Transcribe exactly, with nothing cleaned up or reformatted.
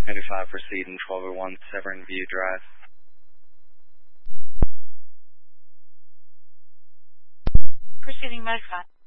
ninety-five, proceed in twelve oh one Severn View Drive. Proceeding ninety-five.